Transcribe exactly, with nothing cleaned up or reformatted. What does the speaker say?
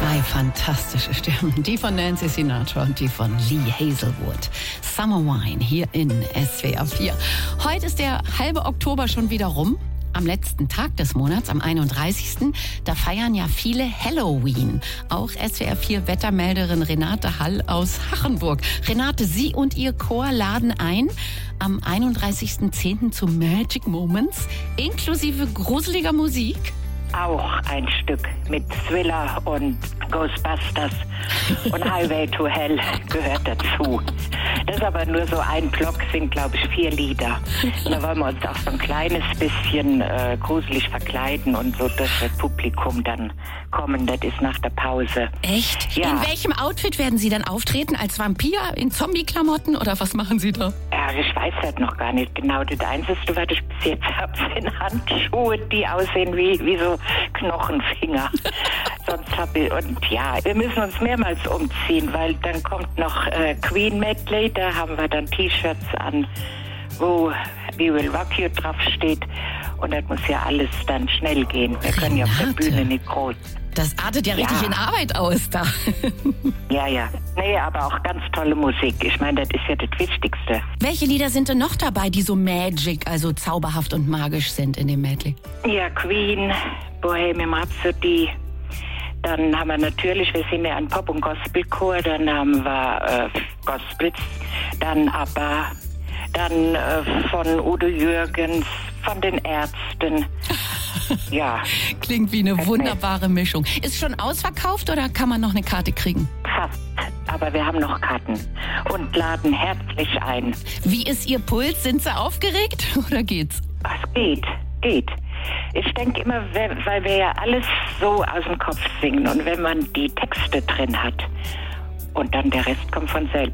Zwei fantastische Stimmen, die von Nancy Sinatra und die von Lee Hazelwood. Summer Wine hier in S W R vier. Heute ist der halbe Oktober schon wieder rum. Am letzten Tag des Monats, am einunddreißigsten Da feiern ja viele Halloween. Auch S W R vier Wettermelderin Renate Hall aus Hachenburg. Renate, Sie und Ihr Chor laden ein am einunddreißigsten zehnten zu Magic Moments, inklusive gruseliger Musik. Auch ein Stück mit Thriller und Ghostbusters und Highway to Hell gehört dazu. Das ist aber nur so ein Block, sind glaube ich vier Lieder. Und da wollen wir uns auch so ein kleines bisschen äh, gruselig verkleiden und so durch das Publikum dann kommen. Das ist nach der Pause. Echt? Ja. In welchem Outfit werden Sie dann auftreten? Als Vampir? In Zombie-Klamotten? Oder was machen Sie da? Ja, ich weiß das noch gar nicht genau. Das Einzige, was ich bis jetzt habe, sind Handschuhe, die aussehen wie, wie so Knochenfinger. Sonst hab ich, und ja, wir müssen uns mehrmals umziehen, weil dann kommt noch äh, Queen Medley, da haben wir dann T-Shirts an, wo We Will Rock You drauf steht. Und das muss ja alles dann schnell gehen. Wir können ja auf der Bühne nicht groß. Das artet ja richtig Ja. in Arbeit aus da. Ja, ja. Nee, aber auch ganz tolle Musik. Ich meine, das ist ja das Wichtigste. Welche Lieder sind denn noch dabei, die so magic, also zauberhaft und magisch sind in dem Medley? Ja, Queen, Bohemian Rhapsody. Dann haben wir natürlich, wir sind ja ein Pop- und Gospelchor, dann haben wir äh, Gospels, dann ABBA, dann äh, von Udo Jürgens, von den Ärzten. Ja. Klingt wie eine wunderbare Mischung. Ist schon ausverkauft oder kann man noch eine Karte kriegen? Fast, aber wir haben noch Karten und laden herzlich ein. Wie ist Ihr Puls? Sind Sie aufgeregt oder geht's? Es geht, geht. Ich denke immer, weil wir ja alles so aus dem Kopf singen und wenn man die Texte drin hat und dann der Rest kommt von selbst.